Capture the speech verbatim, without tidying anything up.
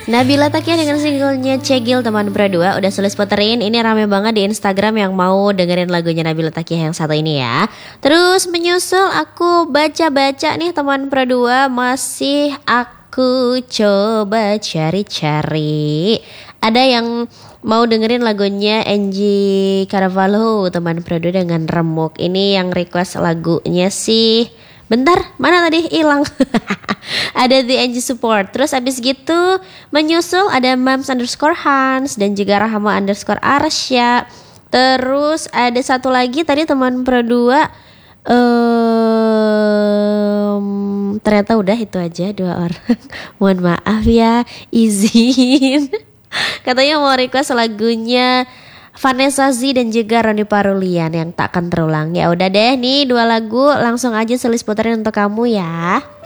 Nabila Takia dengan singlenya Cegil teman berdua udah sulis puterin. Ini rame banget di Instagram yang mau dengerin lagunya Nabila Takia yang satu ini ya. Terus menyusul aku baca-baca nih teman berdua, masih aku coba cari-cari. Ada yang mau dengerin lagunya Angie Carvalho teman berdua dengan Remuk. Ini yang request lagunya sih. Bentar, mana tadi hilang? Ada The Angie Support. Terus abis gitu menyusul ada Mams underscore Hans dan juga Rahma underscore Arsya. Terus ada satu lagi tadi teman berdua. Um, ternyata udah itu aja dua orang. Mohon maaf ya, izin. Katanya mau request lagunya Vanessa Z dan juga Roni Parulian yang tak akan terulang. Ya udah deh, nih dua lagu langsung aja selis puterin untuk kamu ya.